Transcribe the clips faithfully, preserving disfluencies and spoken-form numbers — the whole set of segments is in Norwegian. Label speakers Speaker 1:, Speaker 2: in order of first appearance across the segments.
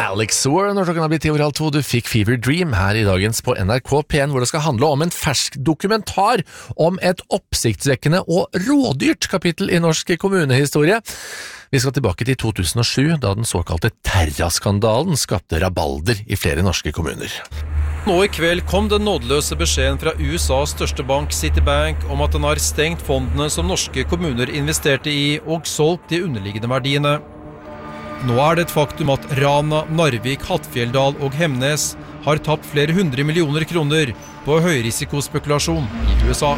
Speaker 1: Alex Soar når klokken har blitt i over halv to. Du fikk Fever Dream her i dagens på N R K P en, hvor det skal handle om en fersk dokumentar om et oppsiktsvekkende og rådyrt kapittel i norsk kommunehistorie. Vi skal tilbake til to tusen og sju, da den såkalte Terra-skandalen skapte rabalder i flere norske kommuner.
Speaker 2: Nå i kveld kom den nådeløse beskjeden fra U S A's største bank, Citibank, om at den har stengt fondene som norske kommuner investerte i og solgt de underliggende verdiene. Nå er det et faktum at Rana, Narvik, Hattfjelldal og Hemnes har tapt flere hundre millioner kroner på høyrisikospekulasjon i U S A.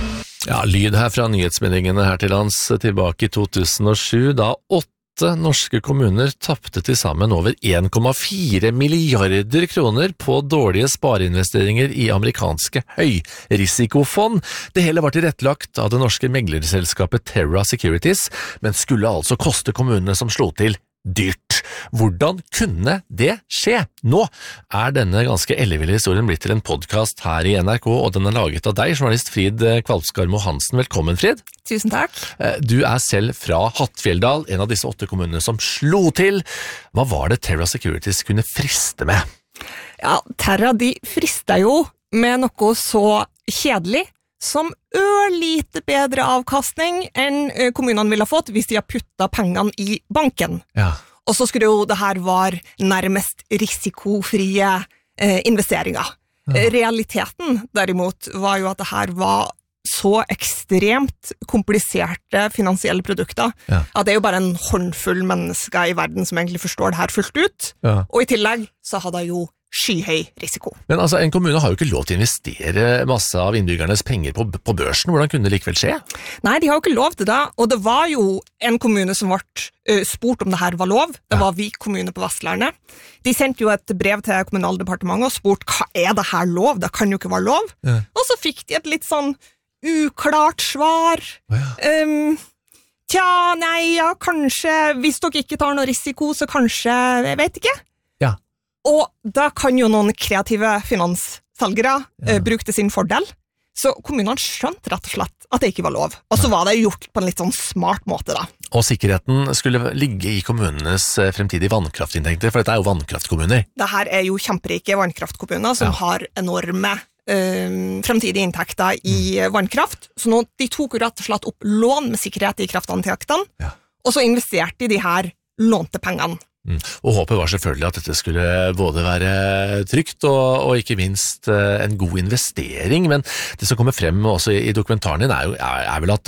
Speaker 1: Ja, lyd her fra nyhetsmeldingene her til lands tilbake i to tusen og sju, da åtte norske kommuner tappte til sammen over en komma fire milliarder kroner på dårlige spareinvesteringer i amerikanske høyrisikofond. Det hele var tilrettelagt av det norske meglerselskapet Terra Securities, men skulle altså koste kommunene som slo til dyrt. Hvordan kunne det skje? Nå er denne ganske elleville historien blitt til en podcast her i N R K, og den er laget av deg, journalist Frid Kvalpskarmo Hansen. Velkommen, Frid.
Speaker 3: Tusen takk.
Speaker 1: Du er selv fra Hattfjelldal, en av disse åtte kommunene som slo til. Hva var det Terra Securities kunne friste med?
Speaker 3: Ja, Terra, de frister jo med noe så kjedelig som ørlite bedre avkastning enn kommunene ville ha fått hvis de har puttet pengene i banken.
Speaker 1: Ja.
Speaker 3: Og så skulle jo det her være nærmest risikofrie eh, investeringer. Ja. Realiteten derimot var jo at det her var så ekstremt kompliserte finansielle produkter, ja. At det er jo bare en håndfull mennesker i verden som egentlig forstår det her fullt ut. Ja. Og i tillegg så hadde jo skyhøy risiko.
Speaker 1: Men altså, en kommune har jo ikke lov til å investere masse av innbyggernes penger på, på børsen. Hvordan kunne det likevel skje?
Speaker 3: Nei, de har jo ikke lov til det, og det var jo en kommune som ble uh, spurt om det her var lov. Det var Vik kommune på Vestlandet. De sendte jo et brev til Kommunaldepartementet og spurt, hva er det her lov? Det kan jo ikke være lov. Ja. Og så fikk de et litt sånn uklart svar. Ja. Um, tja, nei, ja, kanskje, hvis dere ikke tar noe risiko, så kanskje, jeg vet ikke.
Speaker 1: Ja.
Speaker 3: Og da kan jo noen kreative finanssalgere ja. eh, bruke til sin fordel. Så kommunene skjønte rett og slett at det ikke var lov. Og så var det gjort på en litt sånn smart måte da.
Speaker 1: Og sikkerheten skulle ligge i kommunenes fremtidige vannkraftinntekter, for dette er jo vannkraftkommuner.
Speaker 3: Dette er jo kjemperike vannkraftkommuner som ja. Har enorme eh, fremtidige inntekter i mm. vannkraft. Så nå, de tok jo rett og slett opp lån med sikkerhet i kraftantektene, ja. Og så investerte de her lånte pengene.
Speaker 1: Mm. Og håpet var selvfølgelig at dette skulle både være trygt og, og ikke minst uh, en god investering, men det som kommer frem også i, i dokumentaren din er, jo, er, er vel at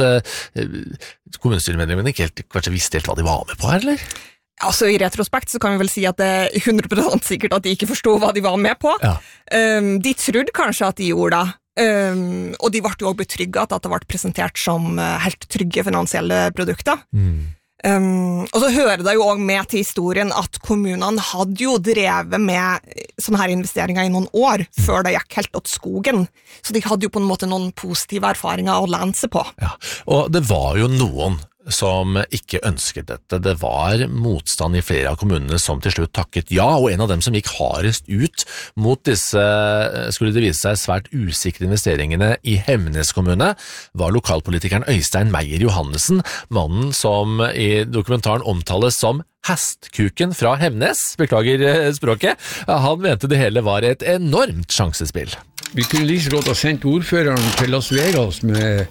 Speaker 1: uh, kommunestyremedlemmene ikke helt, kanskje visste helt hva de var med på her, eller?
Speaker 3: Altså i retrospekt så kan vi vel si at det er hundre prosent sikkert at de ikke forstod hva de var med på. Ja. Um, de trodde kanskje at de gjorde det. Um, og de ble jo også betrygget at det ble presentert som uh, helt trygge finansielle produkter. Mm. Um, og så hører det jo også med til historien at kommunene hadde jo drevet med sånne her investeringer i noen år før det gikk helt åt skogen. Så de hadde jo på en måte noen positive erfaringer å lene seg på.
Speaker 1: Ja, og det var jo noen som ikke ønsket dette. Det var motstand i flere av kommunene som til slutt takket ja, og en av dem som gikk hardest ut mot disse, skulle det vise seg, svært usikre investeringene i Hemnes kommune, var lokalpolitikeren Øystein Meyer Johannessen, mannen som i dokumentaren omtales som hestkuken fra Hemnes, beklager språket. Han mente det hele var et enormt sjansespill.
Speaker 4: Vi kunne like godt ha sendt ordføreren til Las Vegas med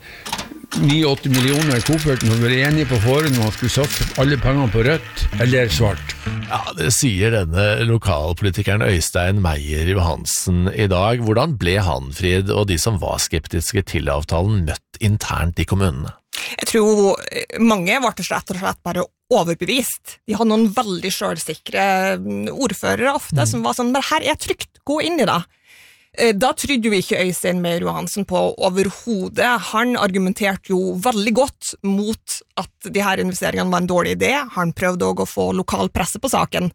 Speaker 4: ni åtte millioner i kofferten og var enige på forhånd om at skulle satse alle pengene på rødt eller svart.
Speaker 1: Ja, det sier denne lokalpolitikeren Øystein Meyer Johansen i dag. Hvordan ble han, Frid, og de som var skeptiske til avtalen møtt internt i kommunene?
Speaker 3: Jeg tror mange var rett og slett bare overbevist. De hadde noen veldig selvsikre ordførere ofte mm. som var sånn, men her er trygt, gå inn i det. Da trodde jo ikke Øystein Meyer Johansen på overhodet. Han argumenterte jo veldig godt mot at de her investeringene var en dårlig idé. Han prøvde også å få lokal presse på saken.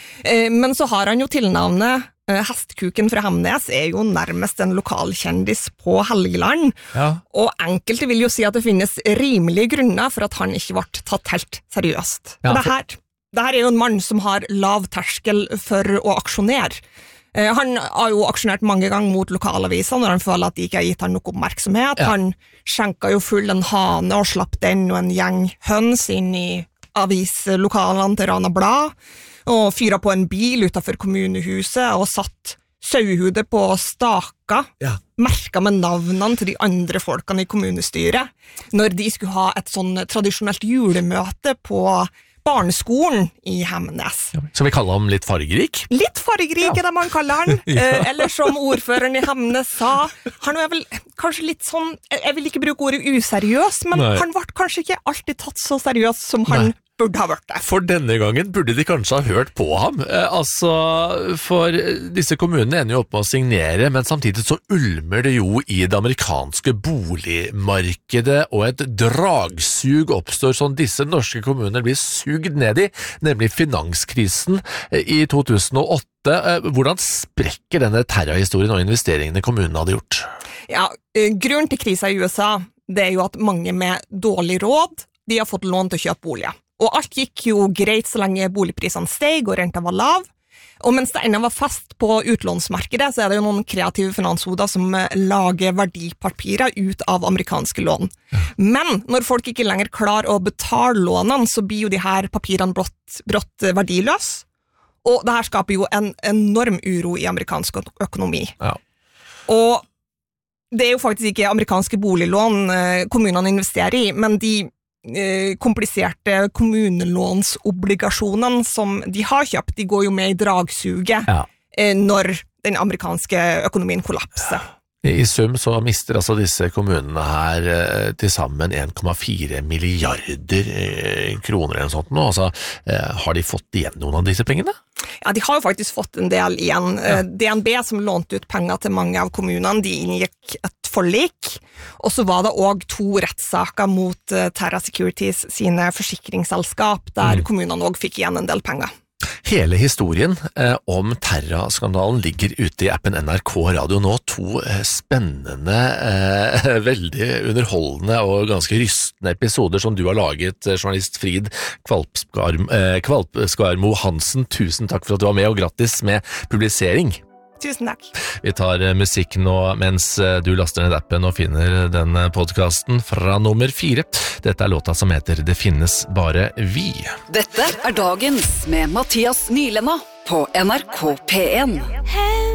Speaker 3: Men så har han jo tilnavnet hestkuken fra Hemnes, er jo nærmest en lokalkjendis på Helgeland. Ja. Og enkelte vil jo si at det finnes rimelige grunner for at han ikke ble tatt helt seriøst. Ja, for... det, her, det her er jo en mann som har lav terskel for å aksjonere. Han har jo aksjonert mange ganger mot lokalaviser når han føler at de ikke har gitt han nok oppmerksomhet. Ja. Han skjenket jo full en hane og slapp den og en gjeng høns inn i avislokalene til Rana Blad. og fyret på en bil utenfor kommunehuset, og satt sauehudet på staka,
Speaker 1: Ja.
Speaker 3: merket med navnene til de andre folkene i kommunestyret, når de skulle ha et sånn tradisjonelt julemøte på barneskolen i Hemnes.
Speaker 1: Skal vi kalle ham litt fargerik?
Speaker 3: Litt fargerik er det man kaller han,
Speaker 1: Ja.
Speaker 3: eh, eller som ordføreren i Hemnes sa, han er vel kanskje litt sånn, jeg vil ikke bruke ordet useriøs, men
Speaker 1: Nei.
Speaker 3: han ble kanskje ikke alltid tatt så seriøs som han
Speaker 1: Nei.
Speaker 3: burde ha vært det.
Speaker 1: For denne gangen burde de kanskje ha hørt på ham. Eh, altså, for disse kommunene ender jo opp med å signere, men samtidig så ulmer det jo i det amerikanske boligmarkedet, og et dragsug oppstår som disse norske kommuner blir sugd ned i, nemlig finanskrisen i to tusen og åtte. Eh, Hvordan sprekker denne terrorhistorien og investeringene kommunene hadde gjort?
Speaker 3: Ja, eh, grunnen til krisa i U S A, det er jo at mange med dårlig råd, de har fått lån til å kjøpe boliger. Og alt gikk jo greit så lenge boligprisene steg og renta var lav. Og mens det ennå var fast på utlånsmarkedet, så er det jo noen kreative finanshoder som lager verdipapirer ut av amerikanske lån. Men når folk ikke lenger klarer å betale lånene, så blir jo de her papirene brått, brått verdiløse. Og det her skaper jo en enorm uro i amerikansk økonomi.
Speaker 1: Ja.
Speaker 3: Og det er jo faktisk ikke amerikanske boliglån eh, kommunene investerer i, men de eh, kompliserte kommunelånsobligasjonene som de har kjøpt, de går jo med i dragsuget
Speaker 1: Ja.
Speaker 3: eh, når den amerikanske økonomien kollapser.
Speaker 1: I sum så mister altså disse kommunene her eh, til sammen en komma fire milliarder eh, kroner eller noe sånt nå. Altså, eh, har de fått igjen noen av disse pengene?
Speaker 3: Ja, de har jo faktisk fått en del igjen. Eh, D N B som lånte ut penger til mange av kommunene, de inngikk et forlik, og så var det også to rettssaker mot eh, Terra Securities sine forsikringsselskap, der kommunene også fikk igjen en del penger.
Speaker 1: Hele historien eh, om Terra-skandalen ligger ute i appen N R K Radio nå. To eh, spennende, eh, veldig underholdende og ganske rystende episoder som du har laget, eh, journalist Frid Kvalpskarm, eh, Kvalpskarmo Hansen. Tusen takk for at du var med, og grattis med publisering.
Speaker 3: Tusen takk.
Speaker 1: Vi tar eh, musikk nå mens eh, du laster ned appen og finner den podcasten fra nummer fire. Dette er låta som heter Det finnes bare vi.
Speaker 5: Dette er Dagens med Mathias Nylenda på N R K P en.